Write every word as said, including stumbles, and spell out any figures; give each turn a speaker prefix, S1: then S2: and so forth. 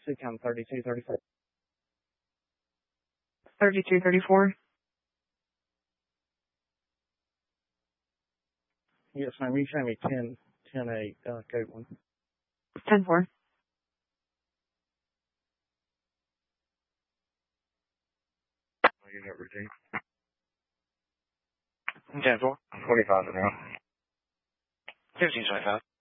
S1: SUCOM thirty-two thirty-four.
S2: thirty-two thirty-four.
S1: Yes, ma'am. You show me ten, ten eight, uh, code one.
S2: ten four.
S3: Unit routine.
S4: ten four.
S3: twenty-five an hour.
S4: fifteen twenty-five.